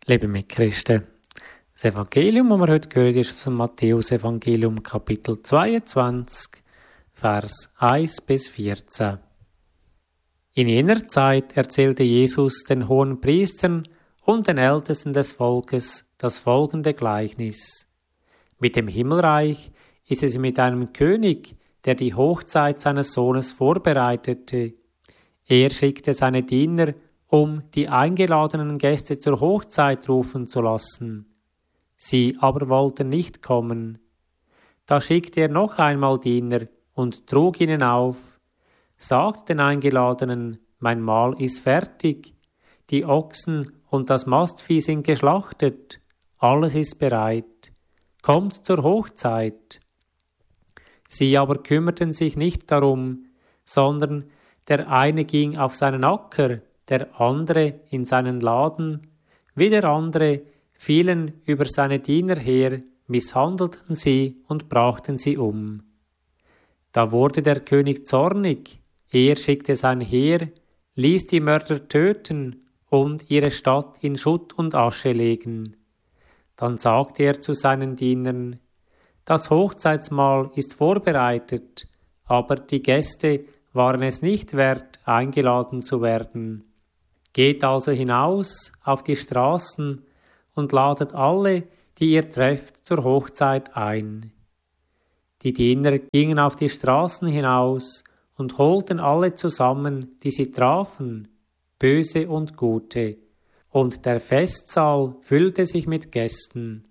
Liebe Mitchristen, das Evangelium, das wir heute hören, ist aus dem Matthäus-Evangelium, Kapitel 22, Vers 1 bis 14. In jener Zeit erzählte Jesus den hohen Priestern und den Ältesten des Volkes das folgende Gleichnis. Mit dem Himmelreich ist es mit einem König, der die Hochzeit seines Sohnes vorbereitete. Er schickte seine Diener, um die eingeladenen Gäste zur Hochzeit rufen zu lassen. Sie aber wollten nicht kommen. Da schickte er noch einmal Diener und trug ihnen auf: Sagt den Eingeladenen, mein Mahl ist fertig, die Ochsen und das Mastvieh sind geschlachtet, alles ist bereit, kommt zur Hochzeit. Sie aber kümmerten sich nicht darum, sondern der eine ging auf seinen Acker, der andere in seinen Laden, wieder andere fielen über seine Diener her, misshandelten sie und brachten sie um. Da wurde der König zornig, er schickte sein Heer, ließ die Mörder töten und ihre Stadt in Schutt und Asche legen. Dann sagte er zu seinen Dienern: Das Hochzeitsmahl ist vorbereitet, aber die Gäste waren es nicht wert, eingeladen zu werden. Geht also hinaus auf die Straßen und ladet alle, die ihr trefft, zur Hochzeit ein. Die Diener gingen auf die Straßen hinaus und holten alle zusammen, die sie trafen, böse und gute, und der Festsaal füllte sich mit Gästen.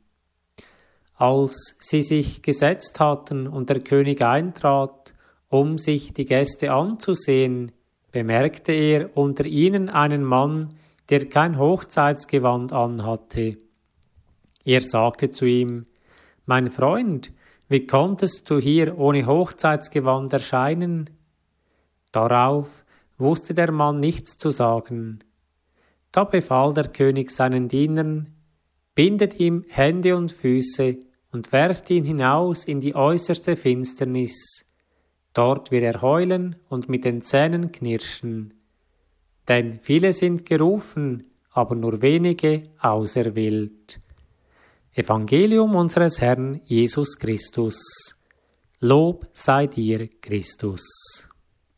Als sie sich gesetzt hatten und der König eintrat, um sich die Gäste anzusehen, bemerkte er unter ihnen einen Mann, der kein Hochzeitsgewand anhatte. Er sagte zu ihm: Mein Freund, wie konntest du hier ohne Hochzeitsgewand erscheinen? Darauf wusste der Mann nichts zu sagen. Da befahl der König seinen Dienern: Bindet ihm Hände und Füße und werft ihn hinaus in die äußerste Finsternis. Dort wird er heulen und mit den Zähnen knirschen. Denn viele sind gerufen, aber nur wenige auserwählt. Evangelium unseres Herrn Jesus Christus. Lob sei dir, Christus.